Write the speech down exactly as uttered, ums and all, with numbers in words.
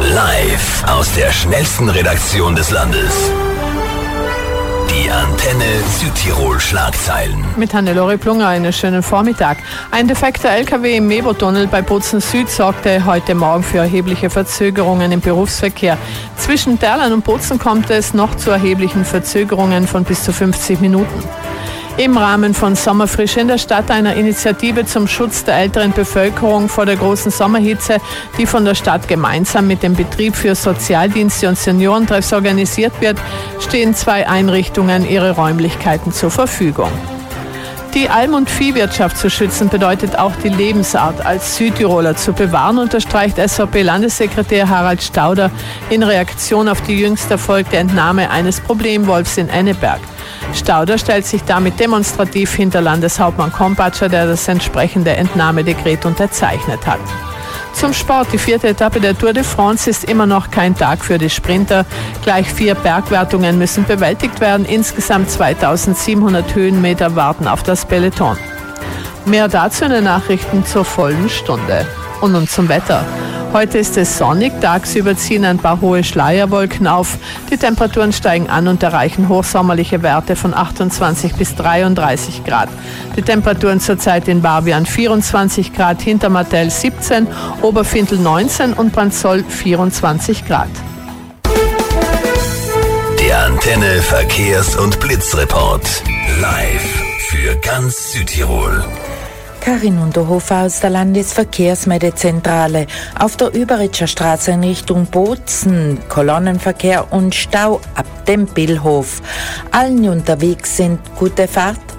Live aus der schnellsten Redaktion des Landes. Die Antenne Südtirol-Schlagzeilen. Mit Hannelore Plunger einen schönen Vormittag. Ein defekter L K W im Mebo-Tunnel bei Bozen Süd sorgte heute Morgen für erhebliche Verzögerungen im Berufsverkehr. Zwischen Derlan und Bozen kommt es noch zu erheblichen Verzögerungen von bis zu fünfzig Minuten. Im Rahmen von Sommerfrische in der Stadt, einer Initiative zum Schutz der älteren Bevölkerung vor der großen Sommerhitze, die von der Stadt gemeinsam mit dem Betrieb für Sozialdienste und Seniorentreffs organisiert wird, stehen zwei Einrichtungen ihre Räumlichkeiten zur Verfügung. Die Alm- und Viehwirtschaft zu schützen bedeutet auch die Lebensart als Südtiroler zu bewahren, unterstreicht S V P-Landessekretär Harald Stauder in Reaktion auf die jüngst erfolgte Entnahme eines Problemwolfs in Enneberg. Stauder stellt sich damit demonstrativ hinter Landeshauptmann Kompatscher, der das entsprechende Entnahmedekret unterzeichnet hat. Zum Sport. Die vierte Etappe der Tour de France ist immer noch kein Tag für die Sprinter. Gleich vier Bergwertungen müssen bewältigt werden. Insgesamt zweitausendsiebenhundert Höhenmeter warten auf das Peloton. Mehr dazu in den Nachrichten zur vollen Stunde. Und nun zum Wetter. Heute ist es sonnig, tagsüber ziehen ein paar hohe Schleierwolken auf. Die Temperaturen steigen an und erreichen hochsommerliche Werte von achtundzwanzig bis dreiunddreißig Grad. Die Temperaturen zurzeit in Barbian vierundzwanzig Grad, Hintermartell siebzehn, Oberfindl neunzehn und Branzoll vierundzwanzig Grad. Der Antenne Verkehrs- und Blitzreport. Live für ganz Südtirol. Karin Unterhofer aus der Landesverkehrsmeldezentrale. Auf der Überritscher Straße in Richtung Bozen, Kolonnenverkehr und Stau ab dem Billhof. Allen, die unterwegs sind, gute Fahrt.